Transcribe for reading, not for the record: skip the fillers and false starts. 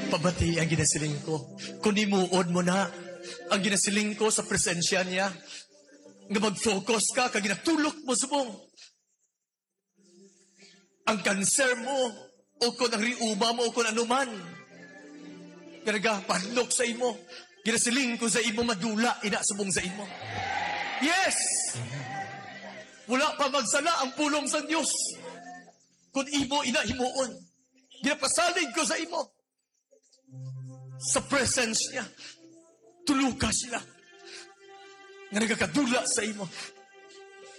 pabati ang ginasiling ko. Kung imuod mo na ang ginasiling ko sa presensya niya, nga mag-focus ka, kag ginatulok mo subong. Ang kanser mo, o kung ang riuma mo, o kung anuman, nagapadlok sa imo, ginasiling ko sa imo, madula, ina subong sa imo. Yes! Wala pa magsala ang pulong sa Diyos. Kung imo, ina, himuon. Ginapasalig ko sa imo. Sa presence niya, tuluka sila. Nga nagkakadula sa imo.